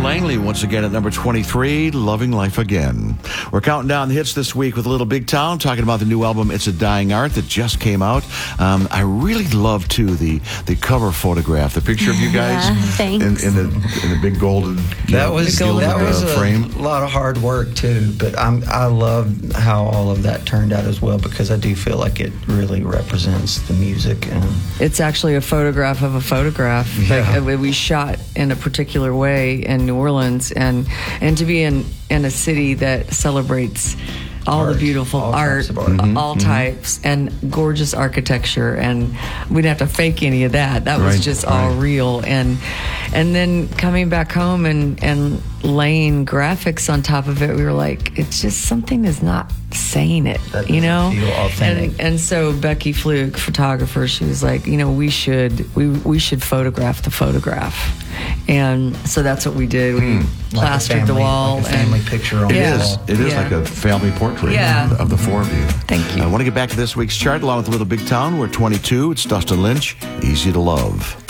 Langley once again at number 23, Loving Life Again. We're counting down the hits this week with a little Big Town, talking about the new album It's a Dying Art that just came out. I really love, too, the cover photograph, the picture of you guys in the big golden that was frame. A lot of hard work, too, but I love how all of that turned out as well, because I do feel like it really represents the music. And it's actually a photograph of a photograph. Yeah. Like, we shot in a particular way in New Orleans, and to be in a city that celebrates all the beautiful art, all types, and gorgeous architecture, and we didn't have to fake any of that. That was just all real. And then coming back home and laying graphics on top of it, we were like, it's just something is not saying it, that feel authentic. And so Becky Fluke, photographer, she was like, we should photograph the photograph. And so that's what we did. We plastered the wall. Like a family picture on the wall. It is like a family portrait of the four of you. Thank you. I want to get back to this week's chart along with a little Big Town. We're 22. It's Dustin Lynch, Easy to Love.